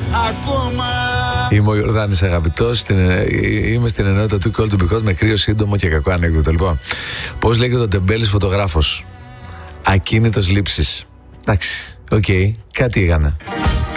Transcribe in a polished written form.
ακόμα. Είμαι ο Ιορδάνης αγαπητός. Είμαι στην ενότητα του Call to Be Hot με κρύο σύντομο και κακό ανέκδοτο. Λοιπόν, πώς λέγεται ο τεμπέλης φωτογράφος? Ακίνητος λήψης. Εντάξει, οκ, κάτιήγανε.